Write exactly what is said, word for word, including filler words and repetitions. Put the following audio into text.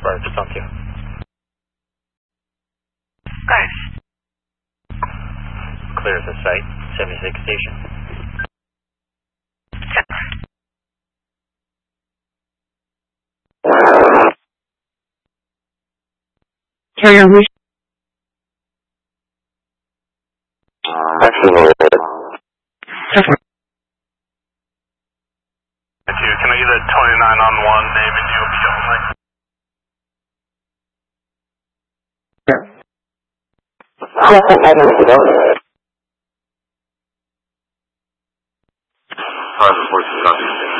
Foxfire, just on cue. Guys. Clear the site, seventy-six station. Carrier, we... Actually, Thank you. Can I get a twenty-nine on one, name and D O B only? I don't know. Five, four, two, copy.